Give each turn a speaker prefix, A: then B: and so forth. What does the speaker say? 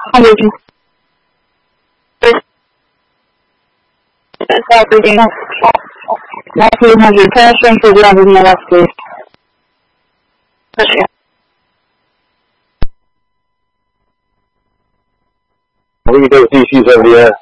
A: 1900 passion for the other molested.
B: We can go CC's over the air.